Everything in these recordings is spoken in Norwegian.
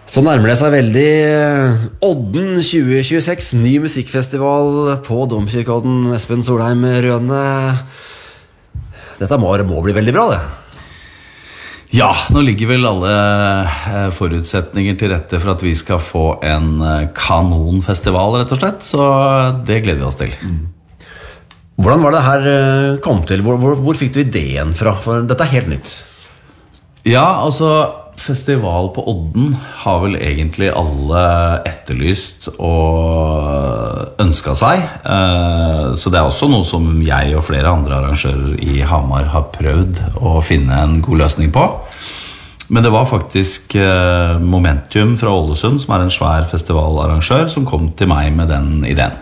Så nærmer det seg veldig Odden 2026, ny musikkfestival på Domkirkeodden. Espen Solheim Røne, dette må bli veldig bra, det. Ja, nå ligger vel alle forutsetninger til rette for at vi skal få en kanonfestival, rett og slett. Så det gleder vi oss til. Hvordan var det her kom til? Hvor fikk du ideen fra? For dette helt nytt. Ja, altså festival på Odden har vel egentlig alle etterlyst og ønsket seg. Så det også noe som jeg og flere andre arrangører i Hamar har prøvd å finne en god løsning på. Men det var faktisk Momentum fra Ålesund, som en svær festivalarrangør, som kom til meg med den ideen.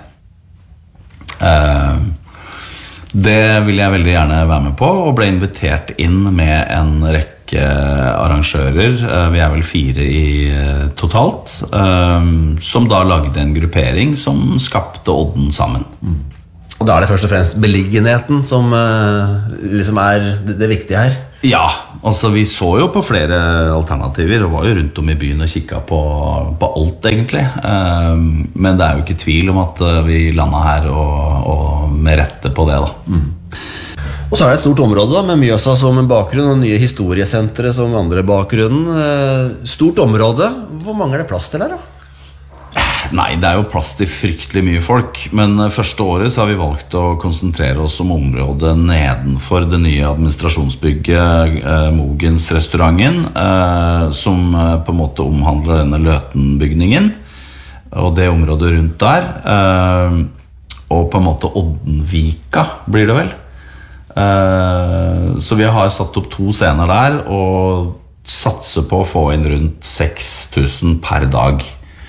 Det ville jeg veldig gjerne være med på, og ble invitert inn med en rekke arrangører, vi vel 4 i totalt, som da lagde en gruppering som skapte Odden sammen. Og da det først og fremst beliggenheten som liksom det viktige her? Ja, altså vi så jo på flere alternativer og var jo rundt om i byen og kikket på alt egentlig. Men det jo ikke tvil om at vi landet her og med rette på det da. Og så det et stort område da, med Mjøsa som en bakgrunn og nye historiesentre som andre bakgrunnen. Stort område, hvor mange det plass til her da? Nei, det jo plass til fryktelig mye folk, men første året så har vi valgt å konsentrere oss om området nedenfor det nye administrasjonsbygget Mogens-restauranten, som på en måte omhandler denne Løtenbygningen, og det området rundt der, og på en måte Oddenvika blir det vel. Så vi har satt opp 2 scener der, og satser på å få inn rundt 6 000 per dag.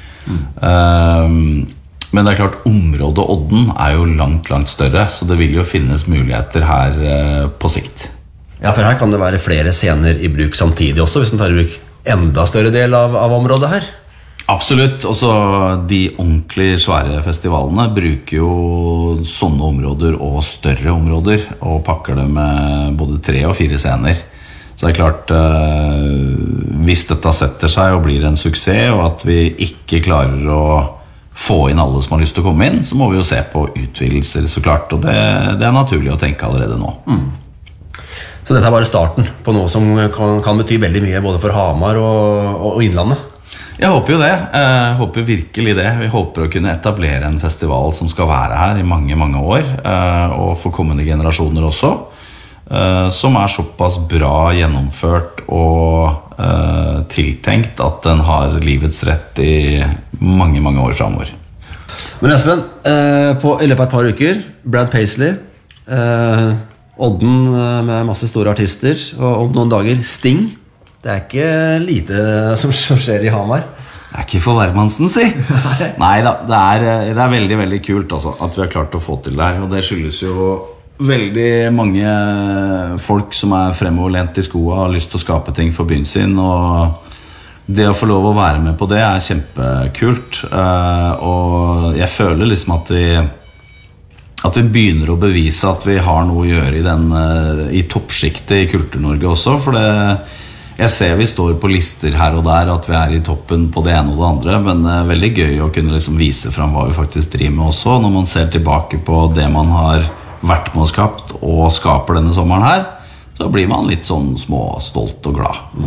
Men det klart, området Odden jo langt større, så det vil jo finnes muligheter her på sikt. Ja, for her kan det være flere scener i bruk samtidig også, hvis den tar i bruk enda større del av området her. Absolutt, også de ordentlig svære festivalene bruker jo sånne områder og større områder, og pakker det med både 3 og 4 scener. Så det klart, hvis dette setter seg og blir en suksess, og at vi ikke klarer å få inn alle som har lyst til å komme inn, så må vi jo se på utvidelser, så klart, og det naturlig å tenke allerede nå. Så dette bare starten på noe som kan bety veldig mye, både for Hamar og Innlandet? Jeg håper jo det, jeg håper virkelig det. Vi håper å kunne etablere en festival som skal være her i mange, mange år, og for kommende generasjoner også, som såpass bra gjennomført og tiltenkt at den har livets rett i mange, mange år fremover. Men Espen, i løpet av et par uker, Brad Paisley, Odden med masse store artister, og om noen dager Sting. Det ikke lite som skjer i Hamar. Det ikke for hvermannsen, si. Nei da, det veldig, veldig kult altså, at vi har klart å få til det her. Og det skyldes jo veldig mange folk som fremoverlent i skoene, har lyst til å skape ting for byen sin, og det å få lov å være med på det kjempekult. Og jeg føler liksom at vi begynner å bevise at vi har noe å gjøre i toppskiktet i Kultur-Norge også, for jeg ser vi står på lister her og der at vi i toppen på det ene og det andre, men veldig gøy å kunne liksom vise frem hva vi faktisk driver med også, når man ser tilbake på det man har vært med og skapt og skaper denne sommeren her, så blir man litt sånn småstolt og glad.